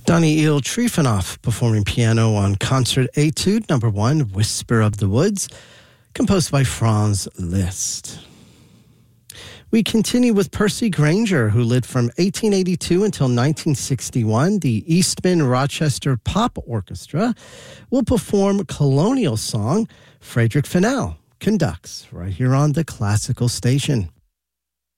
Daniil Trifonov performing piano on Concert Etude No. 1, Whisper of the Woods, composed by Franz Liszt. We continue with Percy Grainger, who lived from 1882 until 1961. The Eastman Rochester Pop Orchestra will perform colonial song Frederick Fennell conducts right here on the Classical Station.